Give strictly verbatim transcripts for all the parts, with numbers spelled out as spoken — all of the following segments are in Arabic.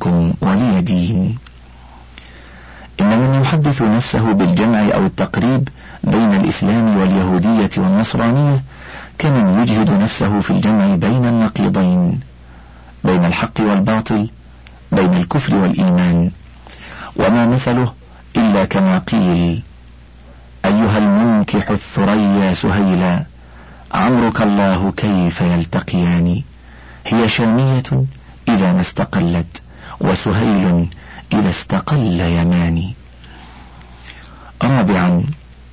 دينكم ولي دين. إن من يحدث نفسه بالجمع أو التقريب بين الإسلام واليهودية والنصرانية كمن يجهد نفسه في الجمع بين النقيضين، بين الحق والباطل، بين الكفر والإيمان، وما مثله إلا كما قيل: أيها المنكح الثريا سهيلا عمرك الله كيف يلتقيان، هي شامية إذا ما استقلت وسهيل إذا استقل يماني. رابعا،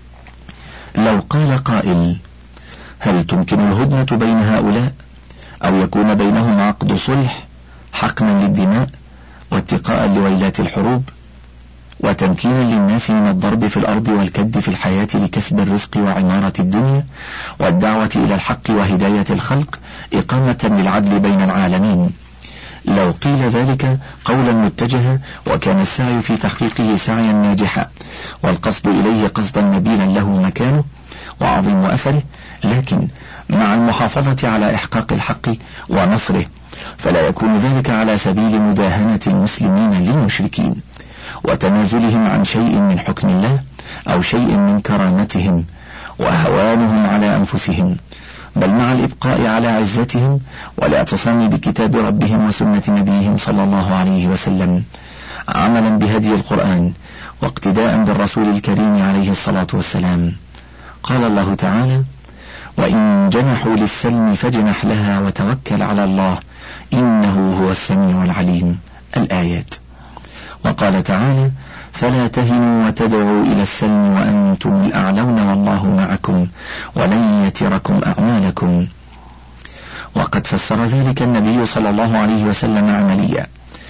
لو قال قائل: هل تمكن الهدنة بين هؤلاء أو يكون بينهم عقد صلح حقنا للدماء واتقاء لويلات الحروب وتمكينا للناس من الضرب في الأرض والكد في الحياة لكسب الرزق وعمارة الدنيا والدعوة إلى الحق وهداية الخلق إقامة للعدل بين العالمين؟ لو قيل ذلك قولا متجها وكان السعي في تحقيقه سعيا ناجحا والقصد إليه قصدا نبيلا له مكانه وعظيم أثره، لكن مع المحافظة على إحقاق الحق ونصره، فلا يكون ذلك على سبيل مداهنة المسلمين للمشركين وتنازلهم عن شيء من حكم الله أو شيء من كرامتهم وهوانهم على أنفسهم، بل مع الإبقاء على عزتهم والاعتصام بكتاب ربهم وسنة نبيهم صلى الله عليه وسلم، عملا بهدي القرآن واقتداء بالرسول الكريم عليه الصلاة والسلام. قال الله تعالى: وإن جنحوا للسلم فاجنح لها وتوكل على الله إنه هو السميع العليم، الآيات. وقال تعالى: فلا تهنوا وتدعوا إلى السلم وأنتم الأعلون والله معكم ولن يتركم أعمالكم. وقد فسر ذلك النبي صلى الله عليه وسلم عمليا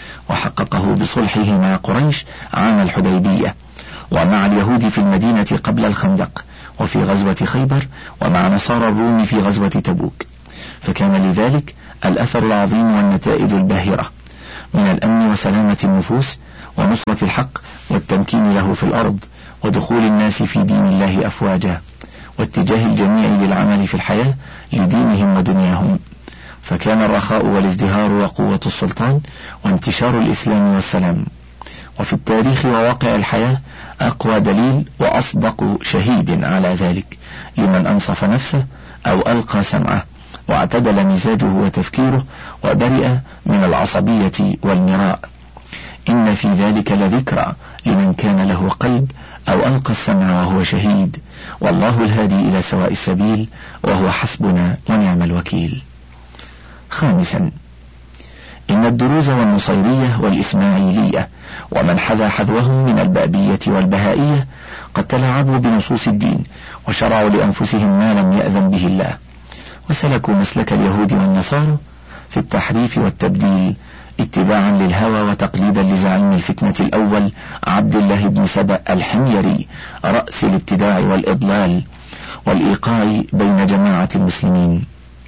وحققه بصلحه مع قريش عام الحديبية ومع اليهود في المدينة قبل الخندق وفي غزوة خيبر ومع نصارى الروم في غزوة تبوك، فكان لذلك الأثر العظيم والنتائج الباهرة من الأمن وسلامة النفوس ونصرة الحق والتمكين له في الأرض ودخول الناس في دين الله أفواجا واتجاه الجميع للعمل في الحياة لدينهم ودنياهم، فكان الرخاء والازدهار وقوة السلطان وانتشار الإسلام والسلام. وفي التاريخ وواقع الحياة أقوى دليل وأصدق شهيد على ذلك لمن أنصف نفسه أو ألقى سمعه واعتدل مزاجه وتفكيره وبرئ من العصبية والمراء. إن في ذلك لذكرى لمن كان له قلب أو ألقى السمع وهو شهيد، والله الهادي إلى سواء السبيل وهو حسبنا ونعم الوكيل. خامسا، إن الدروز والنصيرية والإسماعيلية ومن حذا حذوهم من البابية والبهائية قد تلاعبوا بنصوص الدين وشرعوا لأنفسهم ما لم يأذن به الله، وسلكوا مسلك اليهود والنصارى في التحريف والتبديل اتباعا للهوى وتقليدا لزعيم الفتنة الأول عبد الله بن سبأ الحميري رأس الابتداع والإضلال والإيقاع بين جماعة المسلمين.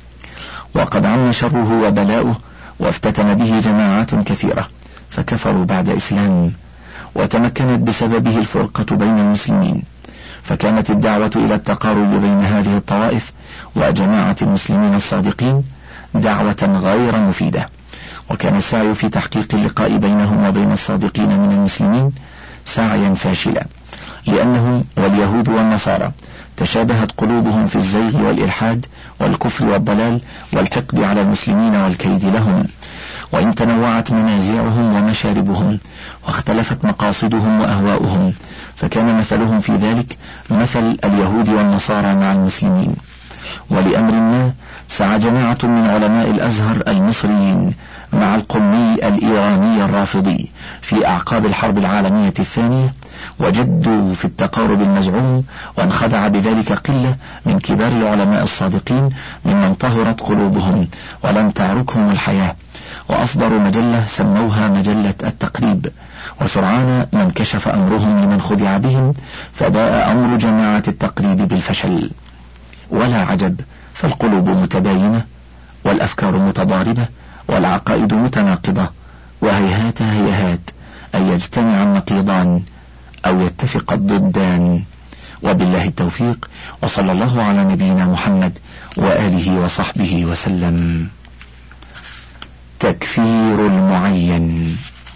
وقد عم شره وبلاؤه وافتتن به جماعات كثيرة فكفروا بعد إسلام، وتمكنت بسببه الفرقة بين المسلمين، فكانت الدعوة إلى التقارب بين هذه الطوائف وجماعة المسلمين الصادقين دعوة غير مفيدة، وكان السعي في تحقيق اللقاء بينهم وبين الصادقين من المسلمين سعيا فاشلا، لأنهم واليهود والنصارى تشابهت قلوبهم في الزيغ والإلحاد والكفر والضلال والحقد على المسلمين والكيد لهم، وإن تنوعت منازعهم ومشاربهم واختلفت مقاصدهم وأهواؤهم، فكان مثلهم في ذلك مثل اليهود والنصارى مع المسلمين. ولأمر ما سعى جماعة من علماء الأزهر المصريين مع القمي الإيراني الرافضي في أعقاب الحرب العالمية الثانية، وجدوا في التقارب المزعوم، وانخدع بذلك قلة من كبار العلماء الصادقين ممن طهرت قلوبهم ولم تعركهم الحياة، وأصدروا مجلة سموها مجلة التقريب، وسرعان ما انكشف أمرهم لمن خدع بهم، فباء أمر جماعة التقريب بالفشل. ولا عجب، فالقلوب متباينة والأفكار متضاربة والعقائد متناقضة، وهيهات هيهات أن يجتمع النقيضان أو يتفق الضدان. وبالله التوفيق، وصلى الله على نبينا محمد وآله وصحبه وسلم. تكفير المعين.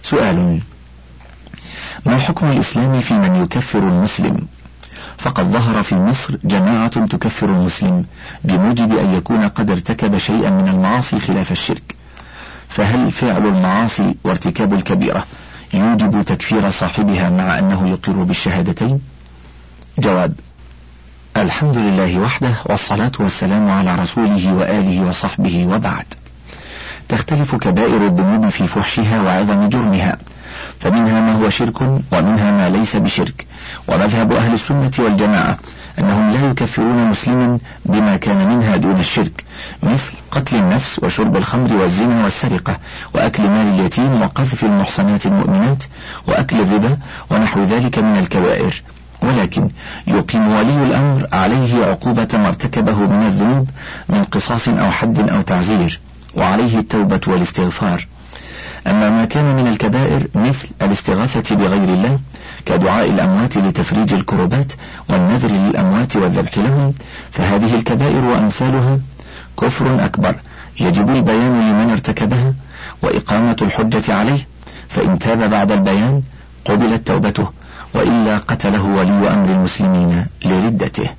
سؤال: ما حكم الإسلام في من يكفر المسلم؟ فقد ظهر في مصر جماعة تكفر المسلم بموجب أن يكون قد ارتكب شيئا من المعاصي خلاف الشرك، فهل فعل المعاصي وارتكاب الكبيرة يوجب تكفير صاحبها مع أنه يقر بالشهادتين؟ جواب: الحمد لله وحده، والصلاة والسلام على رسوله وآله وصحبه، وبعد. تختلف كبائر الذنوب في فحشها وعظم جرمها، فمنها ما هو شرك ومنها ما ليس بشرك، ومذهب أهل السنة والجماعة أنهم لا يكفرون مسلما بما كان منها دون الشرك، مثل قتل النفس وشرب الخمر والزنا والسرقة وأكل مال اليتيم وقذف المحصنات المؤمنات وأكل الربا ونحو ذلك من الكبائر، ولكن يقيم ولي الأمر عليه عقوبة ما ارتكبه من الذنوب من قصاص أو حد أو تعزير، وعليه التوبة والاستغفار. أما ما كان من الكبائر مثل الاستغاثة بغير الله كدعاء الأموات لتفريج الكربات والنذر للأموات والذبح لهم، فهذه الكبائر وأمثالها كفر أكبر يجب البيان لمن ارتكبها وإقامة الحجة عليه، فإن تاب بعد البيان قبلت توبته، وإلا قتله ولي أمر المسلمين لردته.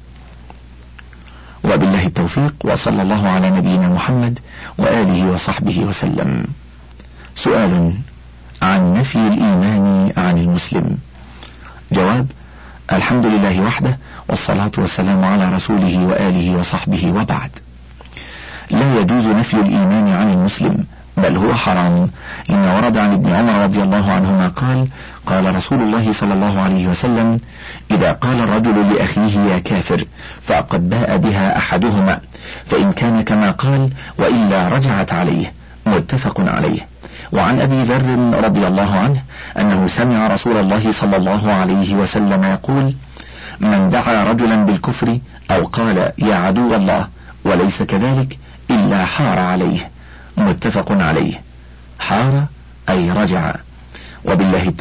وبالله التوفيق، وصلى الله على نبينا محمد وآله وصحبه وسلم. سؤال عن نفي الإيمان عن المسلم. جواب: الحمد لله وحده، والصلاة والسلام على رسوله وآله وصحبه، وبعد. لا يجوز نفي الإيمان عن المسلم، بل هو حرام، لما ورد عن ابن عمر رضي الله عنهما قال: قال رسول الله صلى الله عليه وسلم: إذا قال الرجل لأخيه يا كافر فقد باء بها أحدهما، فإن كان كما قال وإلا رجعت عليه. متفق عليه. وعن أبي ذر رضي الله عنه أنه سمع رسول الله صلى الله عليه وسلم يقول: من دعا رجلا بالكفر أو قال يا عدو الله وليس كذلك إلا حار عليه. متفق عليه. حار أي رجع. وبالله